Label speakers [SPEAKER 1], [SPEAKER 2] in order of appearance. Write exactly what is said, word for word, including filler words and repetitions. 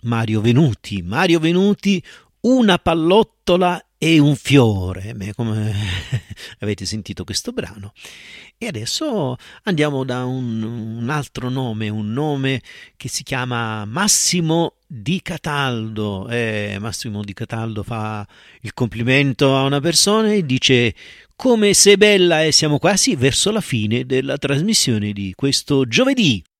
[SPEAKER 1] Mario Venuti. Mario Venuti, Una pallottola e un fiore. Beh, come avete sentito questo brano. E adesso andiamo da un, un altro nome, un nome che si chiama Massimo Di Cataldo. Eh, Massimo Di Cataldo fa il complimento a una persona e dice: come sei bella, e siamo quasi verso la fine della trasmissione di questo giovedì.